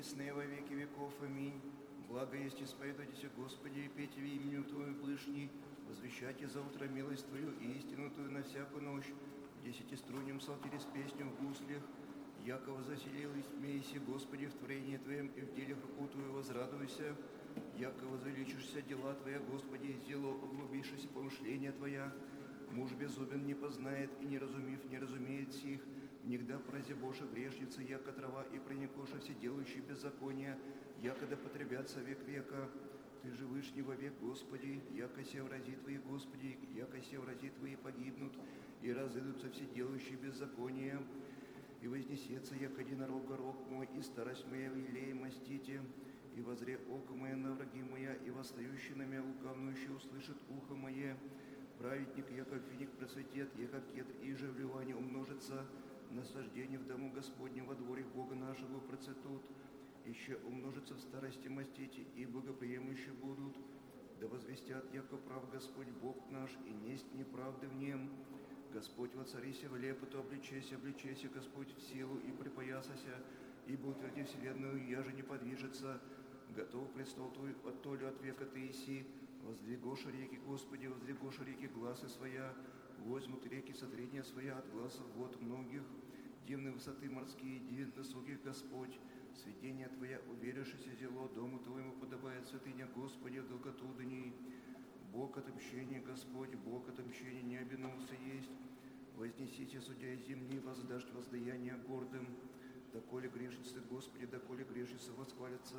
пресны во веки веков. Аминь. Благо есть исповедуйтесь, Господи, и пейте в именем Твоем Вышний, возвещайте за утро милость Твою и истину Твою на всякую ночь, в десятиструнном псалтире с песню в гуслях. Якова заселилась, смейся, Господи, в творении Твоем, и в деле руку Твою возрадуйся. Яко возвеличишься дела Твоя, Господи, сделал углубившись помышления Твоя. Муж беззубен не познает, и не разумев, не разумеет сих. Нигда празе Божия грешница, яко трава, и проникоша все делающие беззакония, якода потребятся век века. Ты же вышний во век, Господи, яко се врази Твои, Господи, яко се врази Твои погибнут, и разыдутся все делающие беззакония. И вознесется, як единорог горох мой, и старость моя в елее мастите, и возре око мое на враги моя, и восстающий на меня лукавнующий услышит ухо мое. Праведник, яко финик процветет, яко кедр, и же вливание умножится, насаждение в дому Господнем во дворе Бога нашего процветут, еще умножится в старости мастите, и богоприемлющие будут. Да возвестят, яко прав Господь Бог наш, и несть неправды в нем. Господь воцарися в лепоту, обличайся, обличайся, Господь в силу, и припоясася, ибо утверди вселенную, яже не подвижется. Готов престол Твой от толю от века Ты иси. Воздвигоша реки, Господи, воздвигоша реки гласы своя, возьмут реки сотрения своя от гласов вод многих. Дивны высоты морские, дивен высоких Господь. Сведения Твоя, уверившись зело, дому Твоему подобает святыня, Господи, в долготу дней. Бог отмщения, Господь, Бог отмщения не обинулся есть. Вознесите, судья земли, воздашь воздаяние гордым. Доколе грешницы, Господи, доколе грешницы восхвалятся.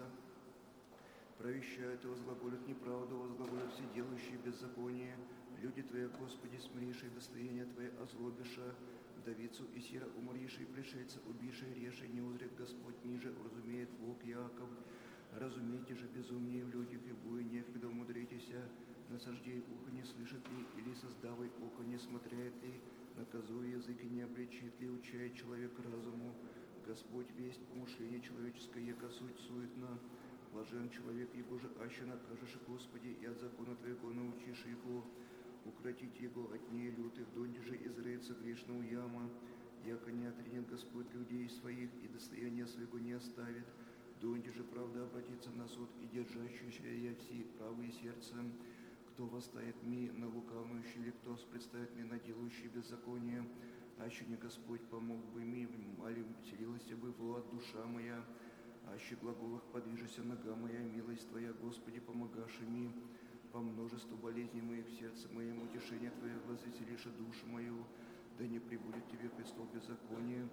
Провещают и возглаголят неправду, возглаголят все делающие беззаконие. Люди Твои, Господи, смирившие достояние Твое, озлобиша. Давицу и сира уморивший, пришельца, убивший, реши, не узрит Господь ниже, уразумеет Бог Яков. Разумейте же безумнее в людях, и буй некогда умудритеся. Насаждей ухо не слышит ли, или создавай око не смотряет ли, наказуя язык и не обличит ли, учает человек разуму. Господь весть помышление человеческое, яко суть суетна. Блажен человек, его же аще накажешь, Господи, и от закона Твоего научишь его. Укротить его от дней лютых, донде же изреется грешного яма. Яко не отринет Господь людей своих, и достояние своего не оставит. Донде же правда обратится на суд, и держащийся я все правые сердцем. Кто восставит ми на лукавнующий, или кто представит ми на делающий беззаконие, аще не Господь помог бы ми, али вселилась бы Влад душа моя, аще глаголах подвижися нога моя, милость Твоя, Господи, помогаши ми. По множеству болезней моих в сердце моем утешение Твое возвеселишь душу мою, да не прибудет Тебе престол беззакония.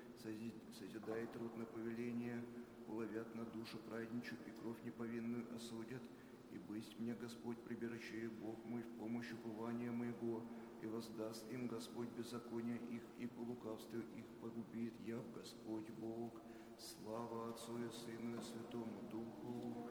Созидает труд на повеление, уловят на душу праведничью и кровь неповинную осудят. И бысть мне, Господь, прибежище Бог мой, в помощь упования моего, и воздаст им Господь беззакония их, и по лукавству их погубит я, Господь Бог. Слава Отцу и Сыну и Святому Духу.